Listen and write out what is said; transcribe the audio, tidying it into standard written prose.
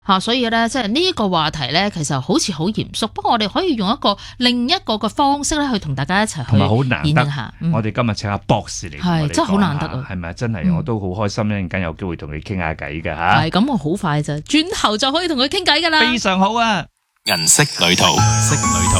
所以咧，即係呢個話題咧，其實好似好嚴肅，不過我哋可以用另一個嘅方式咧，去同大家一齊去演繹下。 我哋今日請阿博士嚟， 係真係好難得啊！ 係咪真係？我都好開心咧，陣間有機會同佢傾下偈㗎吓。 係咁，我好快啫，轉頭就可以同佢傾偈㗎啦。 非常好啊！ 銀色旅途。